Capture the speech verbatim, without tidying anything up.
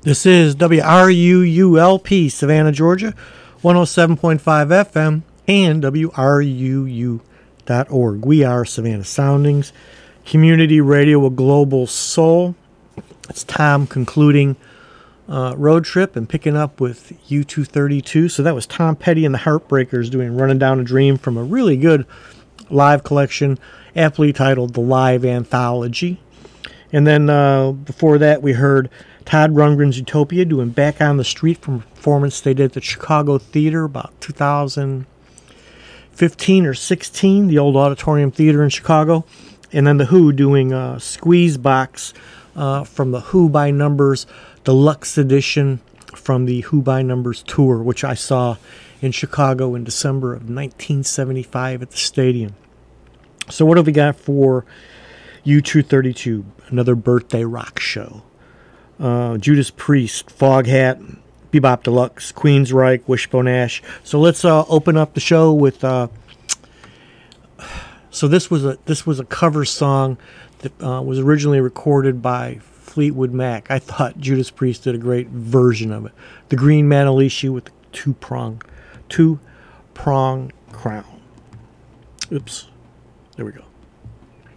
This is W R U U L P, Savannah, Georgia, one oh seven point five F M, and W R U U dot org. We are Savannah Soundings, community radio with global soul. It's Tom concluding uh, Road Trip and picking up with U two thirty-two. So that was Tom Petty and the Heartbreakers doing Running Down a Dream from a really good live collection, aptly titled The Live Anthology. And then uh, before that, we heard Todd Rundgren's Utopia doing Back on the Street from a performance they did at the Chicago Theater about two thousand fifteen or sixteen, the old Auditorium Theater in Chicago. And then The Who doing uh, Squeeze Box uh, from the Who by Numbers Deluxe Edition from the Who by Numbers tour, which I saw in Chicago in December of nineteen seventy-five at the Stadium. So what have we got for U two thirty-two? Another birthday rock show. Uh, Judas Priest, Foghat, Bebop Deluxe, Queensryche, Wishbone Ash. So let's uh, open up the show with. Uh, so this was a this was a cover song that uh, was originally recorded by Fleetwood Mac. I thought Judas Priest did a great version of it. The Green Manalishi with the two prong, two prong crown. Oops, there we go.